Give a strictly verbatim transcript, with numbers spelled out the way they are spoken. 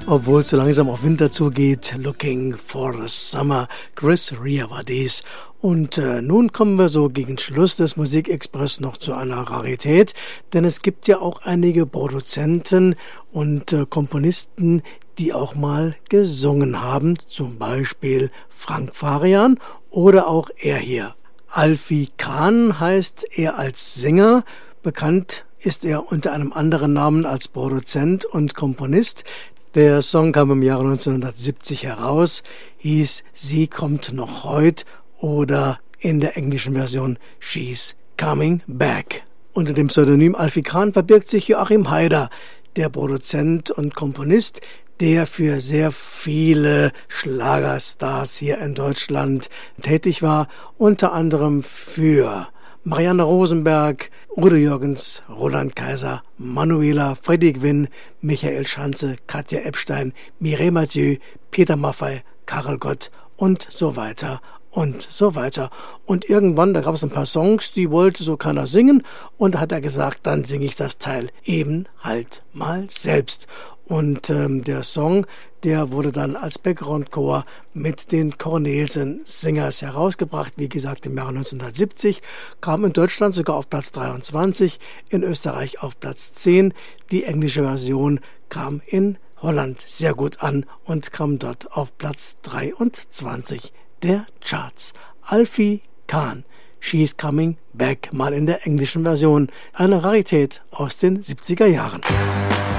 Obwohl es so langsam auf Winter zugeht, Looking for the Summer, Chris Rea war dies. Und äh, nun kommen wir so gegen Schluss des Musikexpress noch zu einer Rarität, denn es gibt ja auch einige Produzenten und äh, Komponisten, die auch mal gesungen haben, zum Beispiel Frank Farian oder auch er hier. Alfie Kahn heißt er als Sänger, bekannt ist er unter einem anderen Namen als Produzent und Komponist. Der Song kam im Jahre neunzehnhundertsiebzig heraus, hieß Sie kommt noch heut oder in der englischen Version She's Coming Back. Unter dem Pseudonym Alfie Kahn verbirgt sich Joachim Haider, der Produzent und Komponist, der für sehr viele Schlagerstars hier in Deutschland tätig war, unter anderem für Marianne Rosenberg, Udo Jürgens, Roland Kaiser, Manuela, Freddie Gwynn, Michael Schanze, Katja Epstein, Mireille Mathieu, Peter Maffay, Karel Gott und so weiter und so weiter. Und irgendwann, da gab es ein paar Songs, die wollte so keiner singen und da hat er gesagt, dann singe ich das Teil eben halt mal selbst. Und ähm, der Song, der wurde dann als Background-Chor mit den Cornelsen Singers herausgebracht. Wie gesagt, im Jahre neunzehnhundertsiebzig, kam in Deutschland sogar auf Platz dreiundzwanzig, in Österreich auf Platz zehn. Die englische Version kam in Holland sehr gut an und kam dort auf Platz dreiundzwanzig der Charts. Alfie Kahn, She's Coming Back, mal in der englischen Version. Eine Rarität aus den siebziger Jahren.